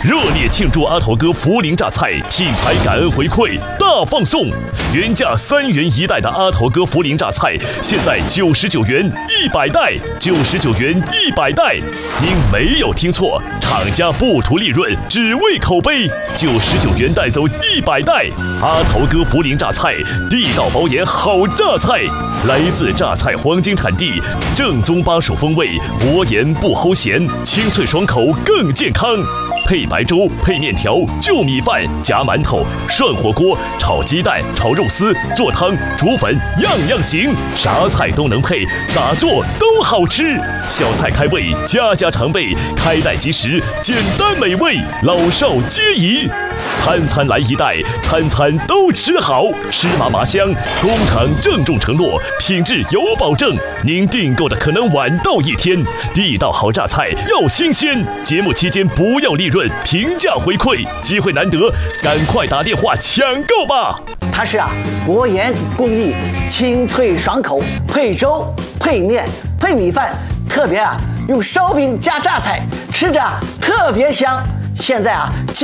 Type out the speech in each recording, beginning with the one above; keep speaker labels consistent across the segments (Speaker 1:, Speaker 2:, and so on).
Speaker 1: 热烈庆祝阿头哥涪陵榨菜品牌感恩回馈大放送，原价3元1袋的阿头哥涪陵榨菜，现在99元100袋，99元100袋。您没有听错，厂家不图利润，只为口碑，99元带走100袋。阿头哥涪陵榨菜，地道保研好榨菜，来自榨菜黄金产地，正宗巴蜀风味，薄盐不齁咸，清脆爽口更健康。配白粥、配面条、就米饭、夹馒头、涮火锅、炒鸡蛋、炒肉丝、做汤、煮粉，样样行，啥菜都能配，咋做都好吃。小菜开胃，家家常备，开袋即食，简单美味，老少皆宜。餐餐来一袋，餐餐都吃好，湿麻麻香。工厂郑重承诺，品质有保证。您订购的可能晚到1天，地道好榨菜要新鲜。节目期间不要利润，平价回馈，机会难得，赶快打电话抢购吧！
Speaker 2: 它是薄盐工艺，清脆爽口，配粥、配面、配米饭，特别用烧饼加榨菜，吃着特别香。现在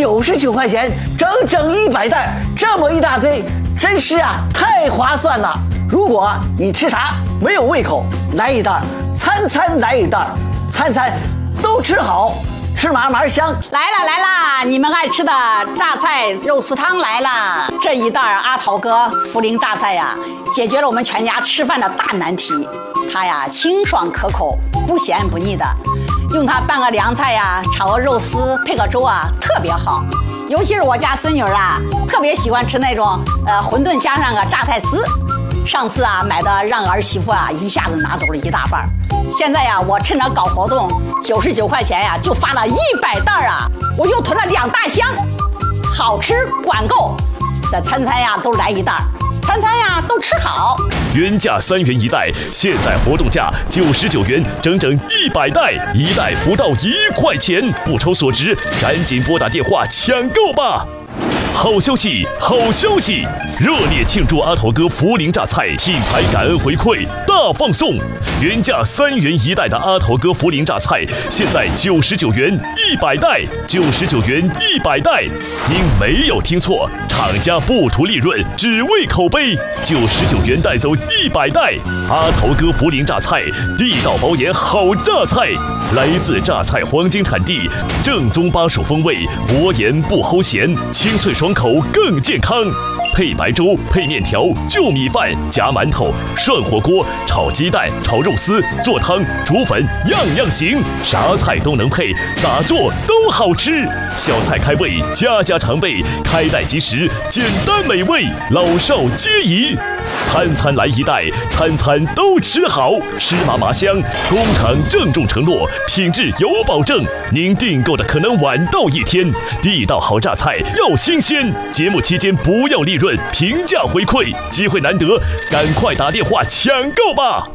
Speaker 2: 99块钱，整整100袋，这么一大堆，真是太划算了。如果你吃啥没有胃口，来一袋，餐餐来一袋，餐餐都吃好，吃麻麻香。
Speaker 3: 来啦，你们爱吃的榨菜肉丝汤来了。这一袋阿头哥涪陵榨菜解决了我们全家吃饭的大难题。它清爽可口，不咸不腻的。用它拌个凉菜炒个肉丝，配个粥特别好。尤其是我家孙女特别喜欢吃那种馄饨加上个榨菜丝。上次买的让儿媳妇一下子拿走了1大半。现在我趁着搞活动，99块钱就发了100袋我又囤了2大箱，好吃管够，这餐餐都来一袋，餐餐都吃好。
Speaker 1: 原价3元1袋，现在活动价99元，整整100袋，1袋不到1块钱，不抽所值，赶紧拨打电话抢购吧！好消息，好消息！热烈庆祝阿头哥涪陵榨菜品牌感恩回馈大放送，原价3元1袋的阿头哥涪陵榨菜，现在99元100袋，99元100袋。您没有听错，厂家不图利润，只为口碑，99元带走100袋。阿头哥涪陵榨菜，地道保研好榨菜，来自榨菜黄金产地，正宗巴蜀风味，薄盐不齁咸，清脆爽口更健康。配白粥、配面条、就米饭、夹馒头、涮火锅、炒鸡蛋、炒肉丝、做汤、煮粉，样样行，啥菜都能配，咋做都好吃。小菜开胃，家家常备，开袋即食，简单美味，老少皆宜。餐餐来一袋，餐餐都吃好，湿麻麻香。工厂郑重承诺，品质有保证。您订购的可能晚到1天，地道好榨菜要新鲜。节目期间不要利润，平价回馈，机会难得，赶快打电话抢购吧！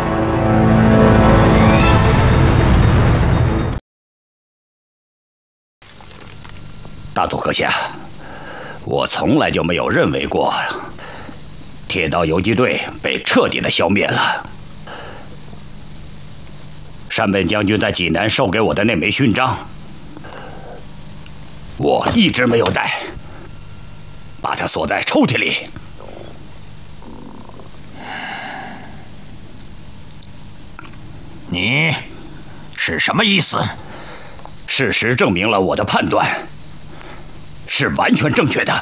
Speaker 4: 大佐阁下，我从来就没有认为过铁道游击队被彻底的消灭了。山本将军在济南授给我的那枚勋章，我一直没有带，把它锁在抽屉里。
Speaker 5: 你是什么意思？
Speaker 4: 事实证明了我的判断是完全正确的。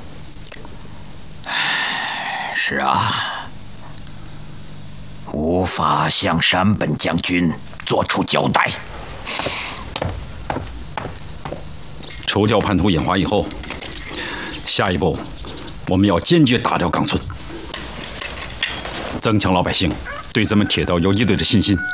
Speaker 5: 是无法向山本将军做出交代。
Speaker 6: 抽调叛徒引华以后，下一步我们要坚决打掉冈村，增强老百姓对咱们铁道游击队的信心。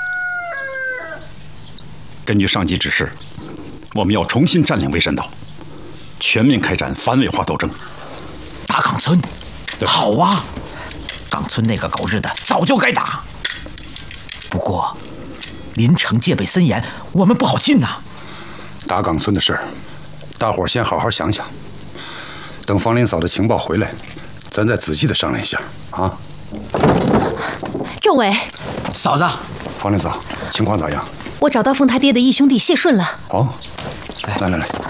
Speaker 6: 根据上级指示，我们要重新占领蔚山岛，全面开展反伪化斗争。
Speaker 5: 打冈村，好冈村那个狗日的早就该打。不过，临城戒备森严，我们不好进呐。
Speaker 7: 打冈村的事儿，大伙儿先好好想想，等房林嫂的情报回来，咱再仔细的商量一下啊。
Speaker 8: 政委，
Speaker 5: 嫂子，
Speaker 7: 房林嫂，情况咋样？
Speaker 8: 我找到凤他爹的义兄弟谢顺了。
Speaker 7: 哦，来来来。